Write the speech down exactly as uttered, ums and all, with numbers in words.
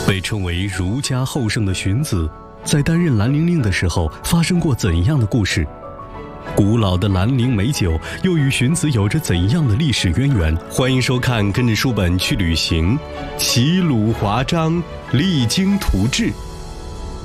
被称为儒家后圣的荀子，在担任兰陵令的时候发生过怎样的故事？古老的兰陵美酒又与荀子有着怎样的历史渊源？欢迎收看《跟着书本去旅行》，齐鲁华章，励精图治。